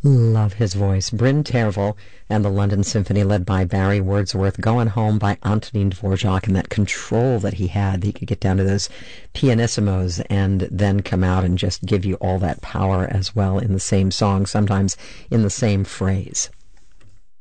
Love his voice. Bryn Terfel and the London Symphony, led by Barry Wordsworth. Going Home by Antonin Dvorak, and that control that he had. He could get down to those pianissimos and then come out and just give you all that power as well in the same song, sometimes in the same phrase.